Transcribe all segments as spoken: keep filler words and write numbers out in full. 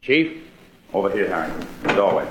Chief? Over here, Harrington. The doorway.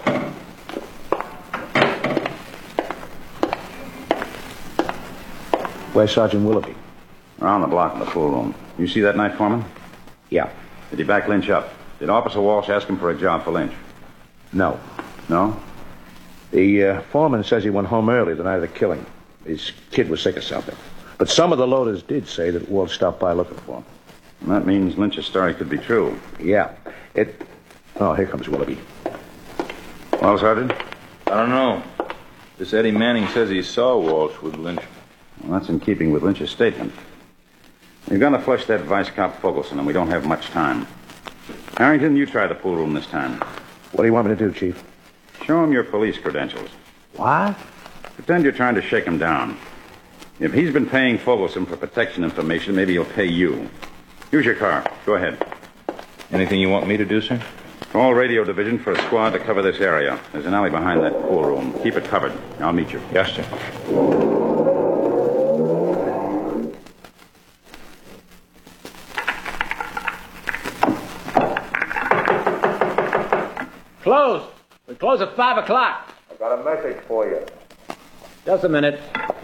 Where's Sergeant Willoughby? Around the block in the pool room. You see that night, Foreman? Yeah. Did he back Lynch up? Did Officer Walsh ask him for a job for Lynch? No. No? The uh, foreman says he went home early the night of the killing. His kid was sick or something. But some of the loaders did say that Walsh stopped by looking for him. And that means Lynch's story could be true. Yeah. It... Oh, here comes Willoughby. Well, Sergeant? I don't know. This Eddie Manning says he saw Walsh with Lynch. Well, that's in keeping with Lynch's statement. We've got to flush that vice cop Fogelson, and we don't have much time. Harrington, you try the pool room this time. What do you want me to do, Chief? Show him your police credentials. What? Pretend you're trying to shake him down. If he's been paying Fogelson for protection information, maybe he'll pay you. Use your car. Go ahead. Anything you want me to do, sir? Call radio division for a squad to cover this area. There's an alley behind that pool room. Keep it covered. I'll meet you. Yes, sir. Close. We close at five o'clock. I've got a message for you. Just a minute.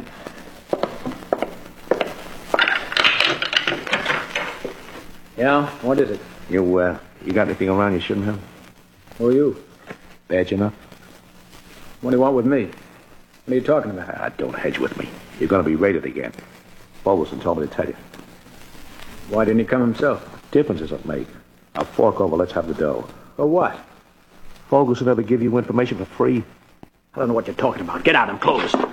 Yeah, what is it? You, uh, you got anything around you shouldn't have? Who are you? Badge enough? What do you want with me? What are you talking about? Ah, don't hedge with me. You're going to be raided again. Fogelson told me to tell you. Why didn't he come himself? Difference doesn't make. I'll fork over. Let's have the dough. For what? Fogelson ever give you information for free? I don't know what you're talking about. Get out and close.